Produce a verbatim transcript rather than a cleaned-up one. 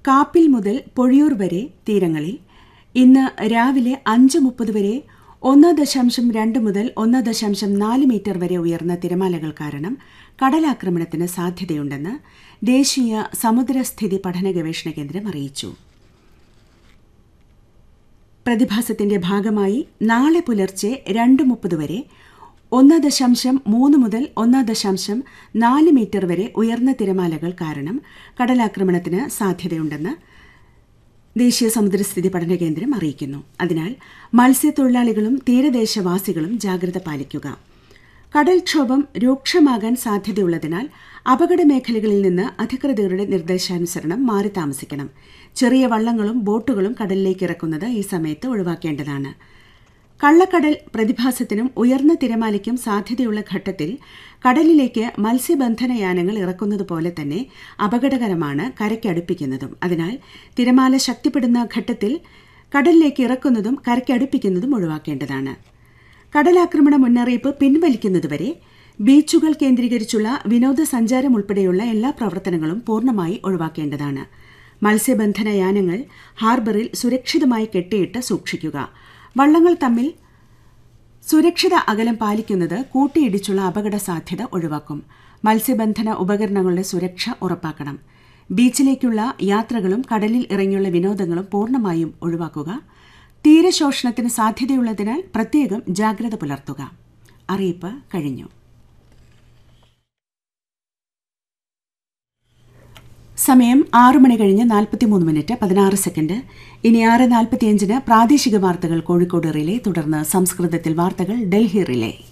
കാപ്പിൽ മുതൽ പൊഴിയൂർ വരെ തീരങ്ങളിൽ ഇന്ന് രാവിലെ അഞ്ച് മുപ്പത് വരെ ഒന്ന് ദശാംശം രണ്ട് മുതൽ ഒന്ന് ദശാംശം നാല് മീറ്റർ വരെ ഉയർന്ന തിരമാലകൾ കാരണം കടലാക്രമണത്തിന് സാധ്യതയുണ്ടെന്ന് ദേശീയ സമുദ്രസ്ഥിതി പഠന ഗവേഷണ കേന്ദ്രം അറിയിച്ചു. പ്രതിഭാസത്തിന്റെ ഭാഗമായി നാളെ പുലർച്ചെ രണ്ട് മുപ്പത് വരെ ഒന്ന് ദശാംശം മൂന്ന് മുതൽ ഒന്ന് ദശാംശം നാല് മീറ്റർ വരെ ഉയർന്ന തിരമാലകൾ കാരണം കടലാക്രമണത്തിന് സാധ്യതയുണ്ടെന്ന് ദേശീയ സമുദ്രസ്ഥിതി പഠന കേന്ദ്രം അറിയിക്കുന്നു. അതിനാൽ മത്സ്യത്തൊഴിലാളികളും തീരദേശവാസികളും ജാഗ്രത പാലിക്കുക. കടൽക്ഷോഭം രൂക്ഷമാകാൻ സാധ്യതയുള്ളതിനാൽ അപകട മേഖലകളിൽ നിന്ന് അധികൃതരുടെ നിർദ്ദേശാനുസരണം മാറി താമസിക്കണം. ചെറിയ വള്ളങ്ങളും ബോട്ടുകളും കടലിലേക്ക് ഇറക്കുന്നത് ഈ സമയത്ത് ഒഴിവാക്കേണ്ടതാണ്. കള്ളക്കടൽ പ്രതിഭാസത്തിനും ഉയർന്ന തിരമാലയ്ക്കും സാധ്യതയുള്ള ഘട്ടത്തിൽ കടലിലേക്ക് മത്സ്യബന്ധനയാനങ്ങൾ ഇറക്കുന്നത് പോലെ തന്നെ അപകടകരമാണ് കരയ്ക്കടുപ്പിക്കുന്നതും. അതിനാൽ തിരമാല ശക്തിപ്പെടുന്ന ഘട്ടത്തിൽ കടലിലേക്ക് ഇറക്കുന്നതും കരയ്ക്കടുപ്പിക്കുന്നതും ഒഴിവാക്കേണ്ടതാണ്. കടലാക്രമണ മുന്നറിയിപ്പ് പിൻവലിക്കുന്നതുവരെ ബീച്ചുകൾ കേന്ദ്രീകരിച്ചുള്ള വിനോദസഞ്ചാരം ഉൾപ്പെടെയുള്ള എല്ലാ പ്രവർത്തനങ്ങളും പൂർണ്ണമായി ഒഴിവാക്കേണ്ടതാണ്. മത്സ്യബന്ധനയാനങ്ങൾ ഹാർബറിൽ സുരക്ഷിതമായി കെട്ടിയിട്ട് സൂക്ഷിക്കുക. വള്ളങ്ങൾ തമ്മിൽ സുരക്ഷിത അകലം പാലിക്കുന്നത് കൂട്ടിയിടിച്ചുള്ള അപകട സാധ്യത ഒഴിവാക്കും. മത്സ്യബന്ധന ഉപകരണങ്ങളുടെ സുരക്ഷ ഉറപ്പാക്കണം. ബീച്ചിലേക്കുള്ള യാത്രകളും കടലിൽ ഇറങ്ങിയുള്ള വിനോദങ്ങളും പൂർണ്ണമായും ഒഴിവാക്കുക. തീരശോഷണത്തിന് സാധ്യതയുള്ളതിനാൽ പ്രത്യേകം ജാഗ്രത പുലർത്തുക. അറിയിപ്പ് കഴിഞ്ഞു. സമയം ആറു മണി കഴിഞ്ഞ് നാൽപ്പത്തിമൂന്ന് മിനിറ്റ് പതിനാറ് സെക്കൻഡ്. ഇനി ആറ് നാൽപ്പത്തിയഞ്ചിന് പ്രാദേശിക വാർത്തകൾ കോഴിക്കോട് റിലേ, തുടർന്ന് സംസ്കൃതത്തിൽ വാർത്തകൾ ഡൽഹി റിലേ.